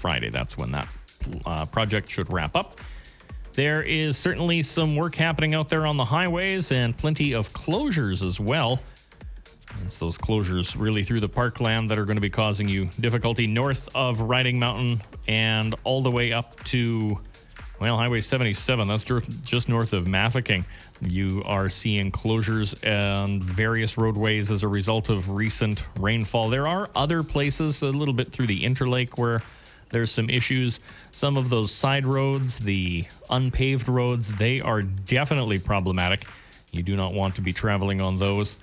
Friday. That's when that project should wrap up. There is certainly some work happening out there on the highways and plenty of closures as well. It's those closures really through the parkland that are going to be causing you difficulty north of Riding Mountain and all the way up to, well, Highway 77. That's just north of Mafeking. You are seeing closures on various roadways as a result of recent rainfall. There are other places a little bit through the Interlake where there's some issues. Some of those side roads, the unpaved roads, they are definitely problematic. You do not want to be traveling on those.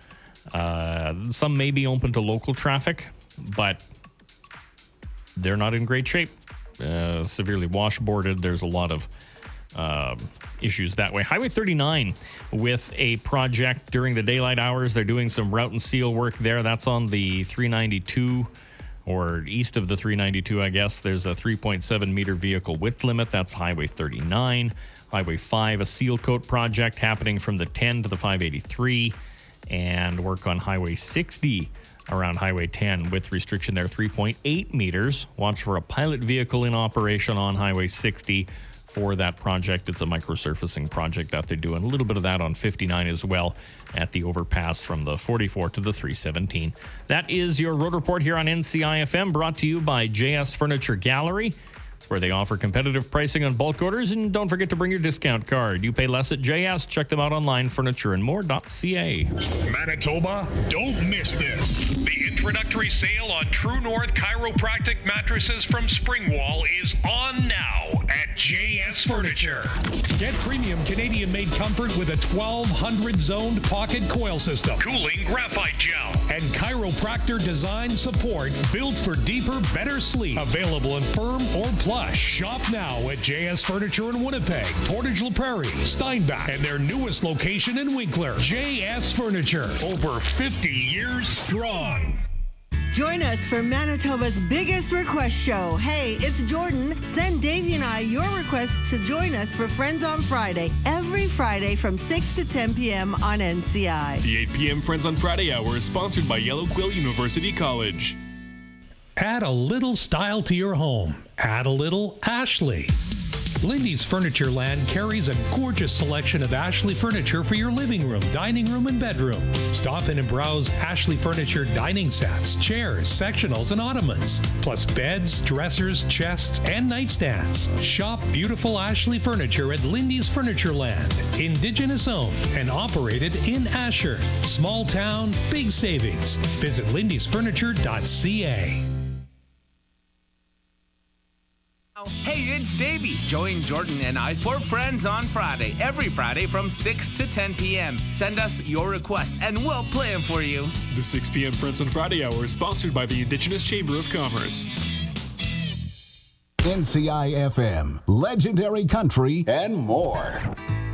Some may be open to local traffic, but they're not in great shape. Severely washboarded. There's a lot of issues that way. Highway 39 with a project during the daylight hours. They're doing some route and seal work there. That's on the 392 or east of the 392, I guess. There's a 3.7 meter vehicle width limit. That's Highway 39. Highway 5, a seal coat project happening from the 10 to the 583. And work on Highway 60 around Highway 10 with restriction there 3.8 meters. Watch for a pilot vehicle in operation on Highway 60 for that project. It's a microsurfacing project that they're doing. A little bit of that on 59 as well at the overpass from the 44 to the 317. That is your road report here on NCIFM, brought to you by JS Furniture Gallery, where they offer competitive pricing on bulk orders. And don't forget to bring your discount card. You pay less at JS. Check them out online, furnitureandmore.ca. Manitoba, don't miss this. The introductory sale on True North Chiropractic mattresses from Springwall is on now at JS Furniture. Get premium Canadian-made comfort with a 1200-zoned pocket coil system, cooling graphite gel, and chiropractor design support built for deeper, better sleep. Available in firm or plush. Shop now at JS Furniture in Winnipeg, Portage La Prairie, Steinbach, and their newest location in Winkler. JS Furniture, over 50 years strong. Join us for Manitoba's biggest request show. Hey, it's Jordan. Send Davey and I your request to join us for Friends on Friday, every Friday from 6 to 10 p.m. on NCI. The 8 p.m. Friends on Friday hour is sponsored by Yellow Quill University College. Add a little style to your home. Add a little Ashley. Lindy's Furniture Land carries a gorgeous selection of Ashley furniture for your living room, dining room, and bedroom. Stop in and browse Ashley Furniture dining sets, chairs, sectionals, and ottomans, plus beds, dressers, chests, and nightstands. Shop beautiful Ashley furniture at Lindy's Furniture Land. Indigenous owned and operated in Asher. Small town, big savings. Visit lindysfurniture.ca. Hey, it's Davey. Join Jordan and I for Friends on Friday, every Friday from 6 to 10 p.m. Send us your requests and we'll play them for you. The 6 p.m. Friends on Friday hour is sponsored by the Indigenous Chamber of Commerce. NCIFM, legendary country, and more.